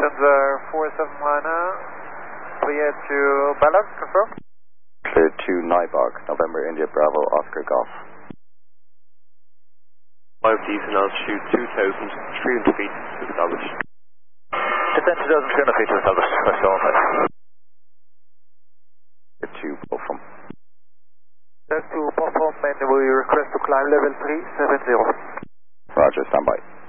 Lufthansa 471, clear to Balak, confirm. Clear to Nybog, November India Bravo Oscar Golf. 5 decent altitude, 2,300 feet to establish. Descent 2,300 feet to establish, question 15. Clear to Bofum. That's to perform and we request to climb level 370. Roger, standby.